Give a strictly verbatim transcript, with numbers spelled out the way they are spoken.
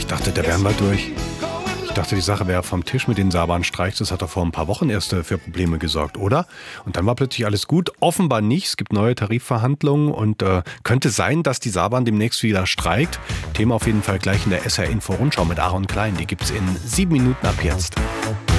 ich dachte, da wären wir durch. Ich dachte, die Sache wäre vom Tisch mit den Saarbahnstreiks. Das hat doch vor ein paar Wochen erst äh, für Probleme gesorgt, oder? Und dann war plötzlich alles gut. Offenbar nicht. Es gibt neue Tarifverhandlungen und äh, könnte sein, dass die Saarbahn demnächst wieder streikt. Thema auf jeden Fall gleich in der S R Info Rundschau mit Aaron Klein. Die gibt's in sieben Minuten ab jetzt.